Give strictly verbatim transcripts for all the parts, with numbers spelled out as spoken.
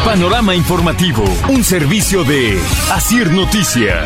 Panorama Informativo, un servicio de Asir Noticias.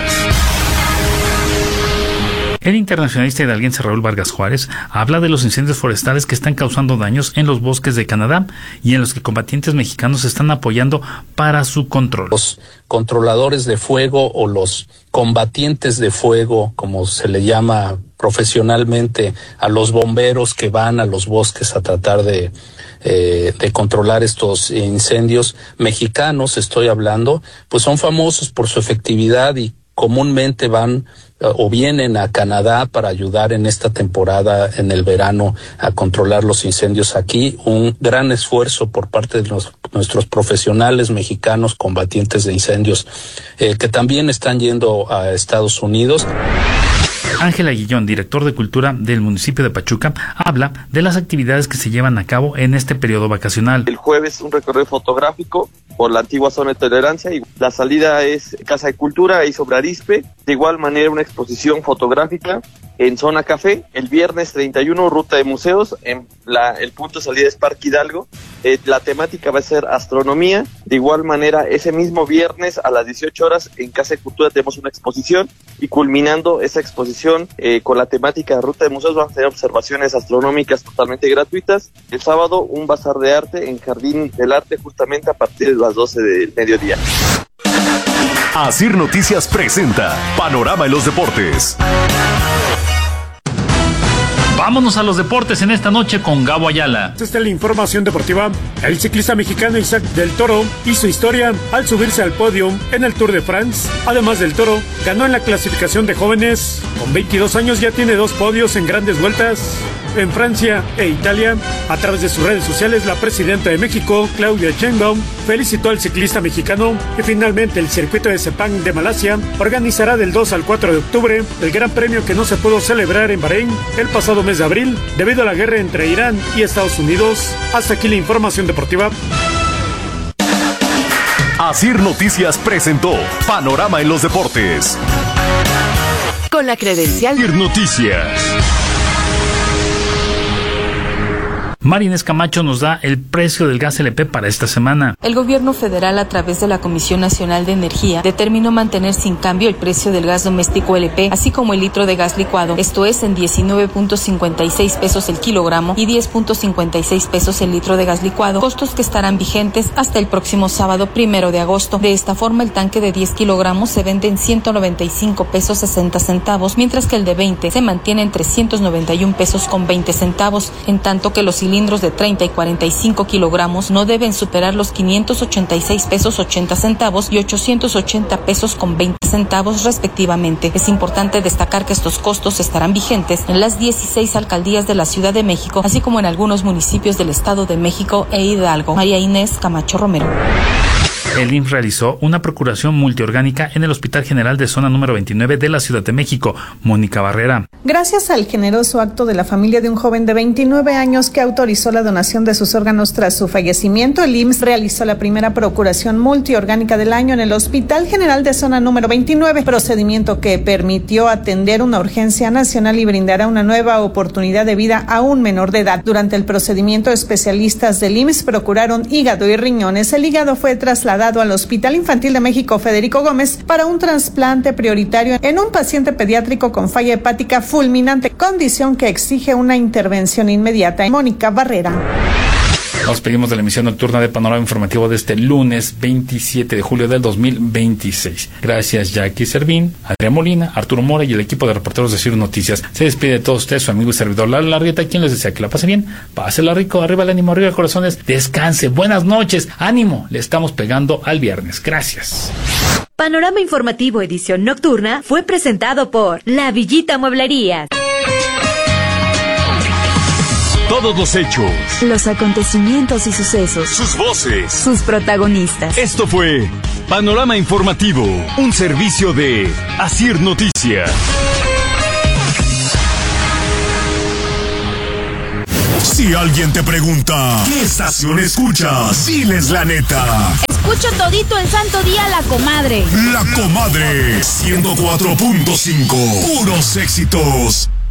El internacionalista hidalguense Raúl Vargas Juárez habla de los incendios forestales que están causando daños en los bosques de Canadá y en los que combatientes mexicanos están apoyando para su control. Los controladores de fuego o los combatientes de fuego, como se le llama profesionalmente a los bomberos que van a los bosques a tratar de, eh, de controlar estos incendios mexicanos, estoy hablando, pues son famosos por su efectividad y comúnmente van o vienen a Canadá para ayudar en esta temporada, en el verano, a controlar los incendios aquí. Un gran esfuerzo por parte de los, nuestros profesionales mexicanos combatientes de incendios, eh, que también están yendo a Estados Unidos. Ángel Aguillón, director de Cultura del municipio de Pachuca, habla de las actividades que se llevan a cabo en este periodo vacacional. El jueves un recorrido fotográfico por la antigua zona de tolerancia y la salida es Casa de Cultura y sobre Arispe. De igual manera una exposición fotográfica en Zona Café. El viernes treinta y uno, ruta de museos. En la, el punto de salida es Parque Hidalgo. Eh, la temática va a ser astronomía. De igual manera, ese mismo viernes a las dieciocho horas en Casa de Cultura tenemos una exposición y culminando esa exposición eh, con la temática de ruta de museos vamos a tener observaciones astronómicas totalmente gratuitas. El sábado un bazar de arte en Jardín del Arte justamente a partir de las doce del mediodía. Asir Noticias presenta Panorama en los Deportes. Vámonos a los deportes en esta noche con Gabo Ayala. Esta es la información deportiva. El ciclista mexicano Isaac del Toro hizo historia al subirse al podio en el Tour de France. Además del Toro, ganó en la clasificación de jóvenes. Con veintidós años ya tiene dos podios en grandes vueltas en Francia e Italia. A través de sus redes sociales, la presidenta de México, Claudia Sheinbaum, felicitó al ciclista mexicano y finalmente el circuito de Sepang de Malasia organizará del dos al cuatro de octubre el gran premio que no se pudo celebrar en Bahrein el pasado mes de abril debido a la guerra entre Irán y Estados Unidos. Hasta aquí la información deportiva. Asir Noticias presentó Panorama en los Deportes. Con la credencial Asir Noticias. Marines Camacho nos da el precio del gas L P para esta semana. El gobierno federal, a través de la Comisión Nacional de Energía, determinó mantener sin cambio el precio del gas doméstico L P, así como el litro de gas licuado, esto es en diecinueve punto cincuenta y seis pesos el kilogramo y diez punto cincuenta y seis pesos el litro de gas licuado, costos que estarán vigentes hasta el próximo sábado primero de agosto. De esta forma, el tanque de diez kilogramos se vende en ciento noventa y cinco pesos sesenta centavos, mientras que el de veinte se mantiene en trescientos noventa y un pesos con veinte centavos, en tanto que los cilindros de treinta y cuarenta y cinco kilogramos no deben superar los quinientos ochenta y seis pesos ochenta centavos y ochocientos ochenta pesos con veinte centavos respectivamente. Es importante destacar que estos costos estarán vigentes en las dieciséis alcaldías de la Ciudad de México, así como en algunos municipios del Estado de México e Hidalgo. María Inés Camacho Romero. El I M S S realizó una procuración multiorgánica en el Hospital General de Zona número veintinueve de la Ciudad de México. Mónica Barrera. Gracias al generoso acto de la familia de un joven de veintinueve años que autorizó la donación de sus órganos tras su fallecimiento, el I M S S realizó la primera procuración multiorgánica del año en el Hospital General de Zona número veintinueve, procedimiento que permitió atender una urgencia nacional y brindará una nueva oportunidad de vida a un menor de edad. Durante el procedimiento, especialistas del I M S S procuraron hígado y riñones. El hígado fue trasladado al Hospital Infantil de México Federico Gómez para un trasplante prioritario en un paciente pediátrico con falla hepática fulminante, condición que exige una intervención inmediata. Mónica Barrera. Nos pedimos de la emisión nocturna de Panorama Informativo de este lunes veintisiete de julio del dos mil veintiséis. Gracias Jackie Servín, Adrián Molina, Arturo Mora y el equipo de reporteros de Asir Noticias. Se despide de todos ustedes su amigo y servidor Lalo Larrieta, quien les desea que la pase bien, pásela rico, arriba el ánimo, arriba el corazones, descanse, buenas noches, ánimo, le estamos pegando al viernes. Gracias. Panorama Informativo edición nocturna fue presentado por La Villita Mueblería. Todos los hechos, los acontecimientos y sucesos, sus voces, sus protagonistas. Esto fue Panorama Informativo, un servicio de Asir Noticias. Si alguien te pregunta, ¿qué estación escuchas? Diles la neta. Escucho todito el santo día La Comadre. La Comadre, ciento cuatro punto cinco, puros éxitos.